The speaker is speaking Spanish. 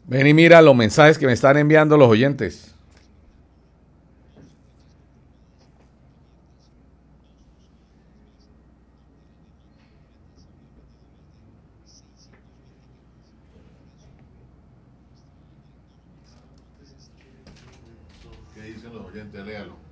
Ven y mira los mensajes que me están enviando los oyentes. ¿Qué dicen los oyentes? Léalo.